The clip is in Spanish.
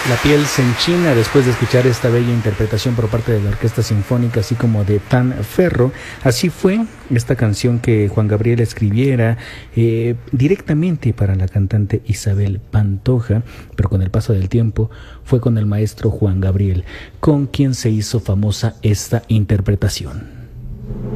La piel se enchina después de escuchar esta bella interpretación por parte de la Orquesta Sinfónica, así como de Tan Ferro. Así fue esta canción que Juan Gabriel escribiera directamente para la cantante Isabel Pantoja, pero con el paso del tiempo fue con el maestro Juan Gabriel con quien se hizo famosa esta interpretación.